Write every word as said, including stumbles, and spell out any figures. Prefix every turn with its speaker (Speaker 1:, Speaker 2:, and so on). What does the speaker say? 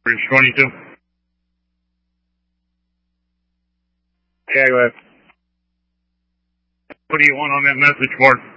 Speaker 1: Bridge twenty-two. Yeah, go ahead. What do you want on that message board?